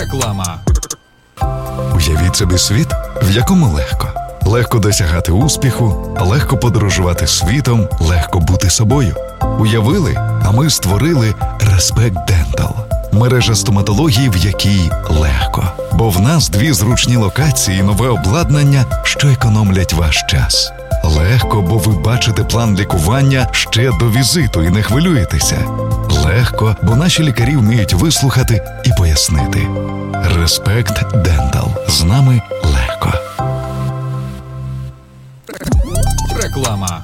Реклама. Уявіть собі світ, в якому легко. Легко досягати успіху, легко подорожувати світом, легко бути собою. Уявили, а ми створили Respect Dental. Мережа стоматології, в якій легко. Бо в нас 2 зручні локації і нове обладнання, що економлять ваш час. Легко, бо ви бачите план лікування ще до візиту і не хвилюєтеся. Легко, бо наші лікарі вміють вислухати і пояснити. Respect Dental. З нами легко. Реклама.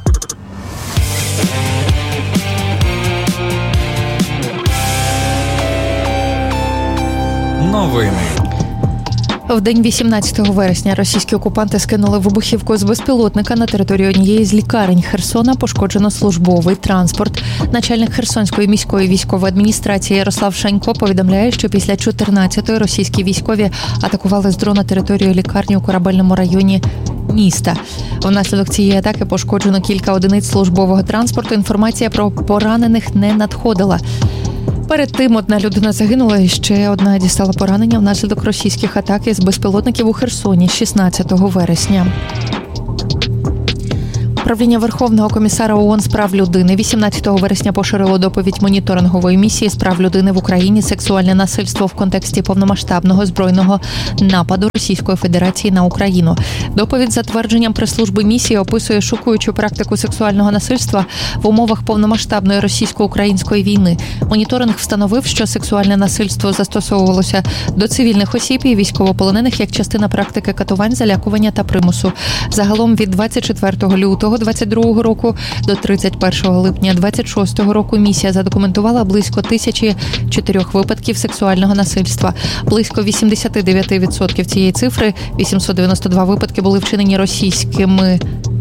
Новини. В день 18 вересня російські окупанти скинули вибухівку з безпілотника на територію однієї з лікарень Херсона. Пошкоджено службовий транспорт. Начальник Херсонської міської військової адміністрації Ярослав Шанько повідомляє, що після 14-ї російські військові атакували з дрона територію лікарні у Корабельному районі міста. Внаслідок цієї атаки пошкоджено кілька одиниць службового транспорту. Інформація про поранених не надходила. Перед тим одна людина загинула і ще одна дістала поранення внаслідок російських атак із безпілотників у Херсоні 16 вересня. Управління Верховного комісара ООН з прав людини 18 вересня поширило доповідь моніторингової місії з прав людини в Україні «Сексуальне насильство в контексті повномасштабного збройного нападу Російської Федерації на Україну». Доповідь за твердженням прес-служби місії описує шокуючу практику сексуального насильства в умовах повномасштабної російсько-української війни. Моніторинг встановив, що сексуальне насильство застосовувалося до цивільних осіб і військовополонених як частина практики катувань, залякування та примусу. Загалом від 24 лютого 2022 року до 31 липня 2026 року місія задокументувала близько 1004 випадків сексуального насильства. Близько 89% цієї цифри, 892 випадки, були вчинені російськими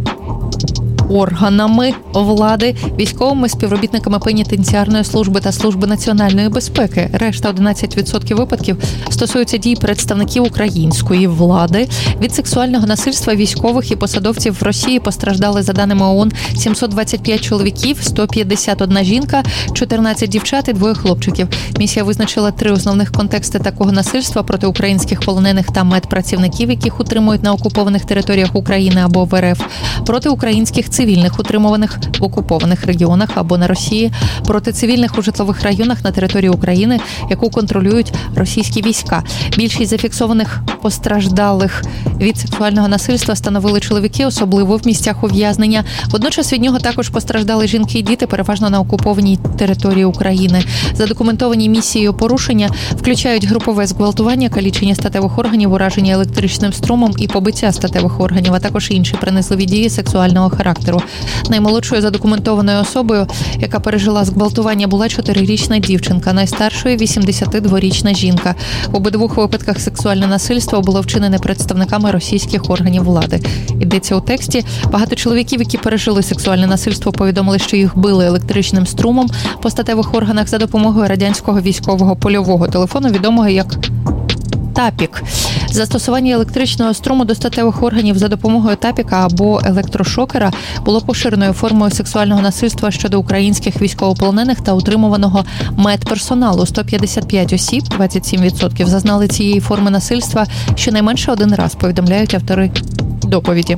органами влади, військовими співробітниками пенітенціарної служби та служби національної безпеки. Решта 11% випадків стосуються дій представників української влади. Від сексуального насильства військових і посадовців в Росії постраждали, за даними ООН, 725 чоловіків, 151 жінка, 14 дівчат і 2 хлопчиків. Місія визначила 3 основних контексти такого насильства проти українських полонених та медпрацівників, яких утримують на окупованих територіях України або в РФ, проти українських цивільних, утримуваних в окупованих регіонах або на Росії, проти цивільних у житлових районах на території України, яку контролюють російські війська. Більшість зафіксованих постраждалих від сексуального насильства становили чоловіки, особливо в місцях ув'язнення. Водночас від нього також постраждали жінки і діти, переважно на окупованій території України. Задокументовані місією порушення включають групове зґвалтування, калічення статевих органів, ураження електричним струмом і побиття статевих органів, а також інші принизливі дії сексуального характеру. Наймолодшою задокументованою особою, яка пережила зґвалтування, була 4-річна дівчинка, найстаршою – 82-річна жінка. В обидвох випадках сексуальне насильство було вчинене представниками російських органів влади. Йдеться у тексті. Багато чоловіків, які пережили сексуальне насильство, повідомили, що їх били електричним струмом по статевих органах за допомогою радянського військового польового телефону, відомого як тапік. Застосування електричного струму до статевих органів за допомогою тапіка або електрошокера було поширеною формою сексуального насильства щодо українських військовополонених та утримуваного медперсоналу. 155 осіб, 27%, зазнали цієї форми насильства щонайменше один раз, повідомляють автори доповіді.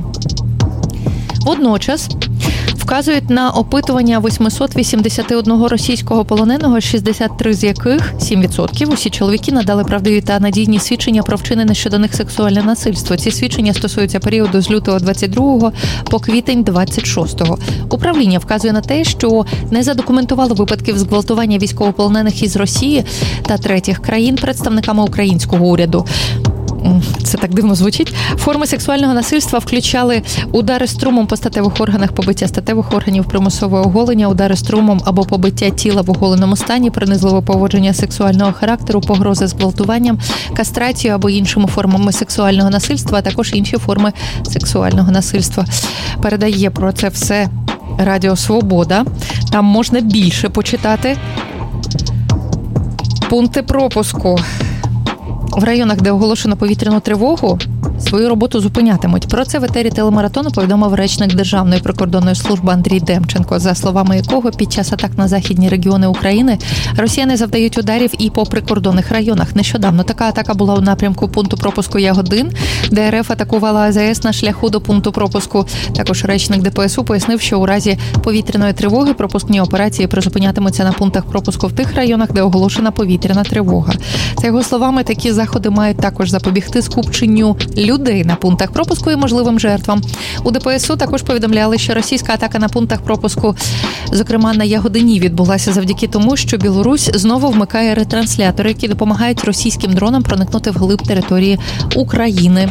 Водночас вказують на опитування 881 російського полоненого, 63 з яких, 7%, усі чоловіки надали правдиві та надійні свідчення про вчинене щодо них сексуальне насильство. Ці свідчення стосуються періоду з лютого 22 по квітень 26. Управління вказує на те, що не задокументувало випадків зґвалтування військовополонених із Росії та третіх країн представниками українського уряду. Це так дивно звучить. Форми сексуального насильства включали удари струмом по статевих органах, побиття статевих органів, примусове оголення, удари струмом або побиття тіла в оголеному стані, принизливе поводження сексуального характеру, погрози зґвалтуванням, кастрацію або іншими формами сексуального насильства, а також інші форми сексуального насильства. Передає про це все Радіо Свобода. Там можна більше почитати. Пункти пропуску. В районах, де оголошено повітряну тривогу, свою роботу зупинятимуть. Про це в етері телемаратону повідомив речник Державної прикордонної служби Андрій Демченко, за словами якого під час атак на західні регіони України росіяни завдають ударів і по прикордонних районах. Нещодавно така атака була у напрямку пункту пропуску Ягодин, де РФ атакувала АЗС на шляху до пункту пропуску. Також речник ДПСУ пояснив, що у разі повітряної тривоги пропускні операції призупинятимуться на пунктах пропуску в тих районах, де оголошена повітряна тривога. За його словами, такі заходи мають також запобігти скупченню людей на пунктах пропуску і можливим жертвам. У ДПСУ також повідомляли, що російська атака на пунктах пропуску, зокрема на Ягодині, відбулася завдяки тому, що Білорусь знову вмикає ретранслятори, які допомагають російським дронам проникнути вглиб території України.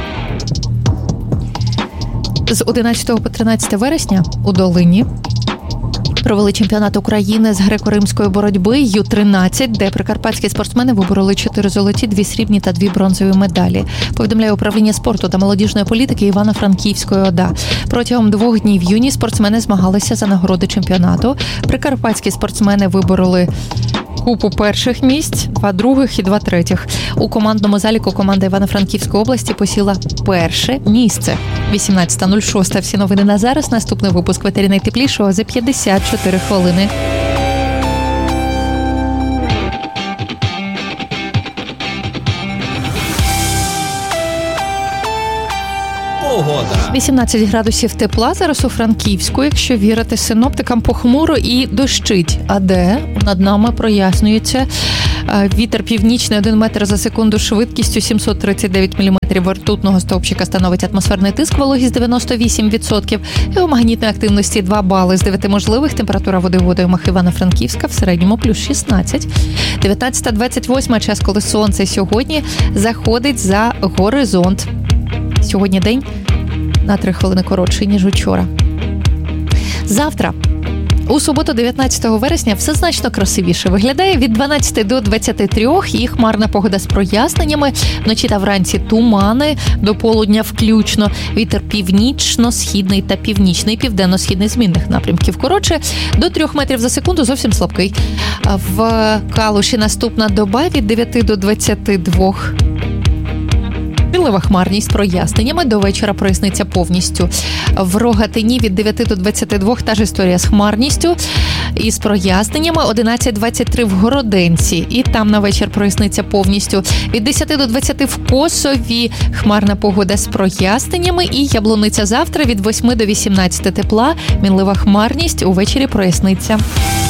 З 11 по 13 вересня у Долині провели чемпіонат України з греко-римської боротьби Ю-13, де прикарпатські спортсмени вибороли 4 золоті, 2 срібні та 2 бронзові медалі. Повідомляє управління спорту та молодіжної політики Івано-Франківської ОДА. Протягом 2 днів юні спортсмени змагалися за нагороди чемпіонату. Прикарпатські спортсмени вибороли купу перших місць, 2 других і 2 третіх. У командному заліку команда Івано-Франківської області посіла перше місце. 18:06. Всі новини на зараз. Наступний випуск в етері найтеплішого за 54 хвилини. Погода. 18 градусів тепла зараз у Франківську, якщо вірити синоптикам, похмуро і дощить. А де? Над нами прояснюється. Вітер північний 1 метр за секунду швидкістю 739 мм ртутного стовпчика становить атмосферний тиск, вологість 98%. Геомагнітної активності 2 бали з 9 можливих. Температура води в водоймах Івано-Франківська в середньому плюс 16. 19:28 час, коли сонце сьогодні заходить за горизонт. Сьогодні день на 3 хвилини коротший, ніж учора. Завтра, у суботу, 19 вересня, все значно красивіше виглядає. Від 12 до 23 і хмарна погода з проясненнями. Вночі та вранці тумани, до полудня включно. Вітер північно-східний та північний, південно-східний змінних напрямків. Коротше, до 3 метрів за секунду зовсім слабкий. В Калуші наступна доба від 9 до 22. Мінлива хмарність з проясненнями, до вечора проясниться повністю. В Рогатині від 9 до 22 та ж історія з хмарністю і з проясненнями. 11:23 в Городенці, і там на вечір проясниться повністю. Від 10 до 20 в Косові хмарна погода з проясненнями, і Яблуниця завтра від 8 до 18 тепла, мінлива хмарність, увечері проясниться.